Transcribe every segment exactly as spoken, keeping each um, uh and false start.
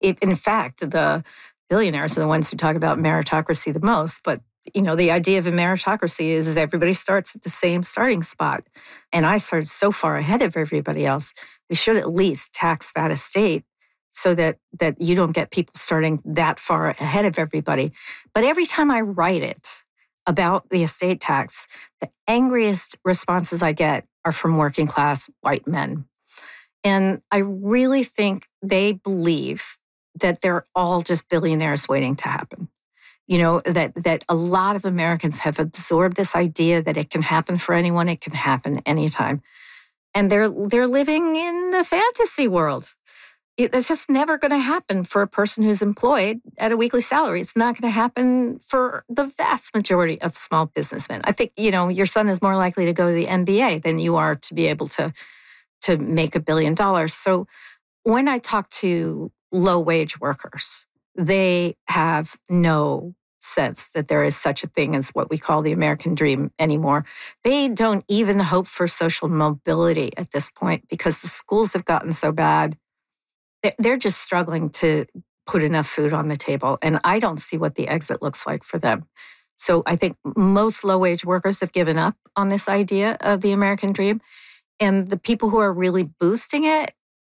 It, in fact, the billionaires are the ones who talk about meritocracy the most. But, you know, the idea of a meritocracy is, is everybody starts at the same starting spot. And I started so far ahead of everybody else. We should at least tax that estate so that that you don't get people starting that far ahead of everybody. But every time I write it about the estate tax, the angriest responses I get are from working class white men. And I really think they believe that they're all just billionaires waiting to happen. You know, that that a lot of Americans have absorbed this idea that it can happen for anyone, it can happen anytime. And they're they're living in the fantasy world. It's just never going to happen for a person who's employed at a weekly salary. It's not going to happen for the vast majority of small businessmen. I think, you know, your son is more likely to go to the M B A than you are to be able to, to make a billion dollars. So when I talk to low-wage workers, they have no sense that there is such a thing as what we call the American dream anymore. They don't even hope for social mobility at this point because the schools have gotten so bad. They're just struggling to put enough food on the table. And I don't see what the exit looks like for them. So I think most low-wage workers have given up on this idea of the American dream. And the people who are really boosting it,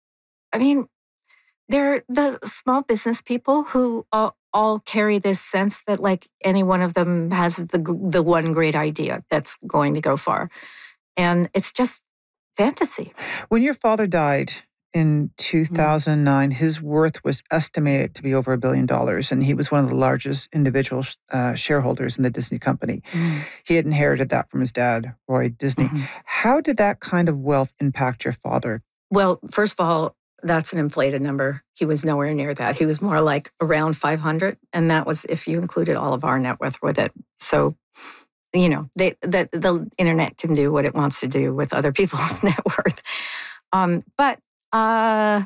I mean, they're the small business people who all, all carry this sense that like any one of them has the the one great idea that's going to go far. And it's just fantasy. When your father died in two thousand nine, mm. his worth was estimated to be over a billion dollars, and he was one of the largest individual uh, shareholders in the Disney company. Mm. He had inherited that from his dad, Roy Disney. Mm-hmm. How did that kind of wealth impact your father? Well, first of all, that's an inflated number. He was nowhere near that. He was more like around five hundred, and that was if you included all of our net worth with it. So, you know, they, the, the internet can do what it wants to do with other people's net worth. Um, but Uh,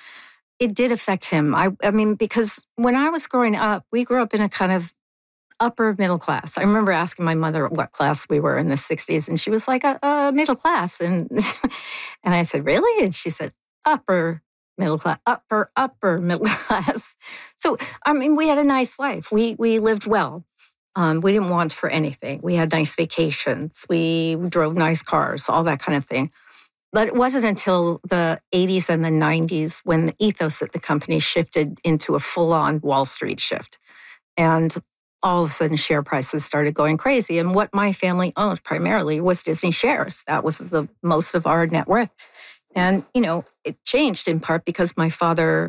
it did affect him. I, I mean, because when I was growing up, we grew up in a kind of upper middle class. I remember asking my mother what class we were in the sixties, and she was like, a, a middle class. And, and I said, really? And she said, upper middle class, upper, upper middle class. So, I mean, we had a nice life. We, we lived well. Um, we didn't want for anything. We had nice vacations. We drove nice cars, all that kind of thing. But it wasn't until the eighties and the nineties when the ethos at the company shifted into a full-on Wall Street shift. And all of a sudden, share prices started going crazy. And what my family owned primarily was Disney shares. That was the most of our net worth. And, you know, it changed in part because my father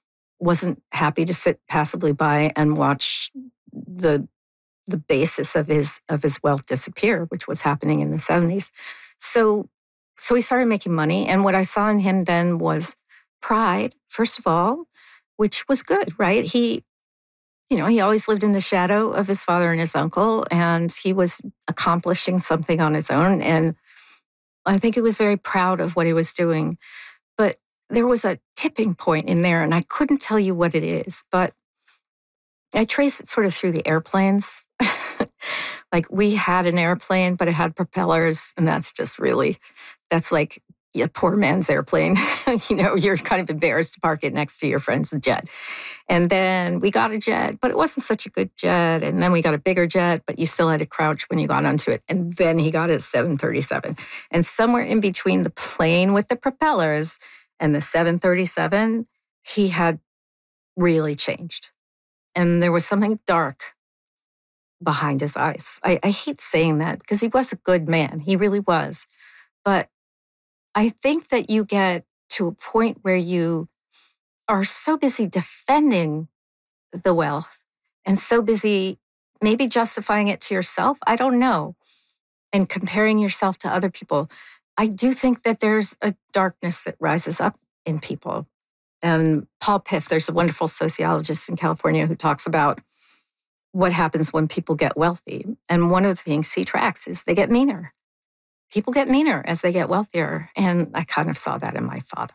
wasn't happy to sit passively by and watch the the basis of his of his wealth disappear, which was happening in the seventies. So So he started making money. And what I saw in him then was pride, first of all, which was good, right? He, you know, he always lived in the shadow of his father and his uncle, and he was accomplishing something on his own. And I think he was very proud of what he was doing. But there was a tipping point in there, and I couldn't tell you what it is, but I trace it sort of through the airplanes. Like we had an airplane, but it had propellers, and that's just really, that's like a poor man's airplane. You know, you're kind of embarrassed to park it next to your friend's jet. And then we got a jet, but it wasn't such a good jet. And then we got a bigger jet, but you still had to crouch when you got onto it. And then he got his seven thirty-seven. And somewhere in between the plane with the propellers and the seven thirty-seven, he had really changed. And there was something dark behind his eyes. I, I hate saying that because he was a good man. He really was. But I think that you get to a point where you are so busy defending the wealth and so busy maybe justifying it to yourself. I don't know. And comparing yourself to other people. I do think that there's a darkness that rises up in people. And Paul Piff, there's a wonderful sociologist in California who talks about what happens when people get wealthy. And one of the things he tracks is they get meaner. People get meaner as they get wealthier. And I kind of saw that in my father.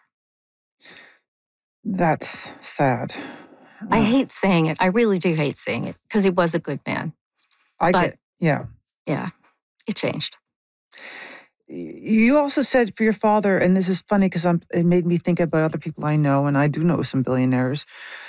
That's sad. I uh, hate saying it. I really do hate saying it because he was a good man. I but, get, yeah. Yeah, it changed. You also said for your father, and this is funny because it made me think about other people I know, and I do know some billionaires,